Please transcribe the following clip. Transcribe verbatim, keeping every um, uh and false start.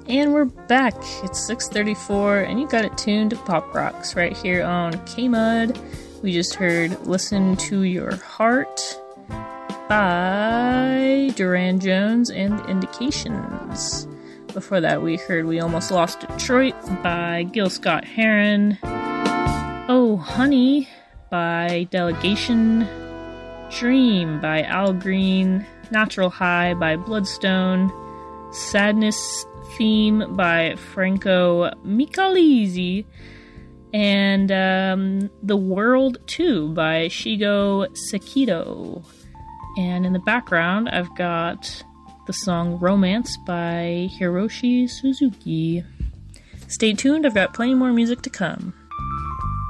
And we're back. It's six thirty-four, and you got it tuned to Pop Rocks right here on K-Mud. We just heard Listen to Your Heart by Duran Jones and The Indications. Before that, we heard We Almost Lost Detroit by Gil Scott-Heron. Oh Honey by Delegation. Dream by Al Green. Natural High by Bloodstone. Sadness Theme by Franco Michelizzi, and um, The World two by Shigo Sekito. And in the background, I've got the song Romance by Hiroshi Suzuki. Stay tuned, I've got plenty more music to come.